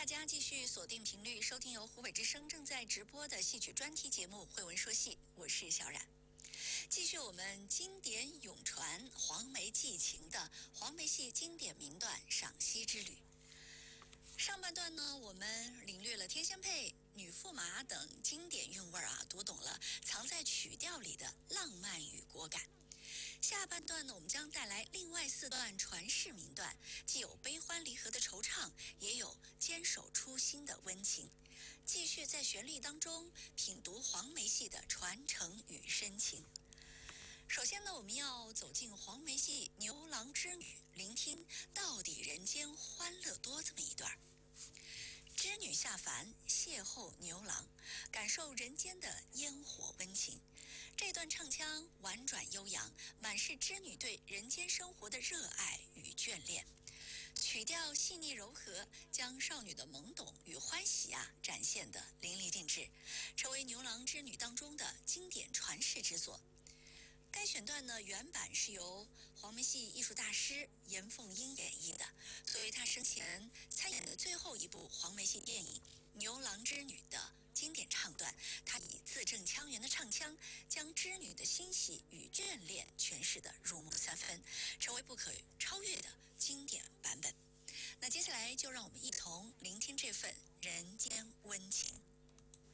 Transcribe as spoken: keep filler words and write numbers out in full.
大家继续锁定频率，收听由湖北之声正在直播的戏曲专题节目《慧文说戏》，我是小冉。继续我们经典咏传黄梅寄情的黄梅戏经典名段赏析之旅。上半段呢，我们领略了天仙配、女驸马等经典韵味啊，读懂了藏在曲调里的浪漫与果敢。下半段呢，我们将带来另外四段传世名段，既有悲欢离合的惆怅，也有坚守初心的温情。继续在旋律当中品读黄梅戏的传承与深情。首先呢，我们要走进黄梅戏《牛郎织女》，聆听到底人间欢乐多这么一段。织女下凡邂逅牛郎，感受人间的烟火温情。这段唱腔婉转悠扬，满是织女对人间生活的热爱与眷恋。曲调细腻柔和，将少女的懵懂与欢喜啊展现得淋漓尽致，成为牛郎织女当中的经典传世之作。该选段呢，原版是由黄梅戏艺术大师严凤英演绎的，作为他生前参演的最后一部黄梅戏电影《牛郎织女》的经典唱段。他以字正腔圆的唱腔，将织女的欣喜与眷恋诠释得入木三分，成为不可超越的经典版本。那接下来就让我们一同聆听这份人间温情。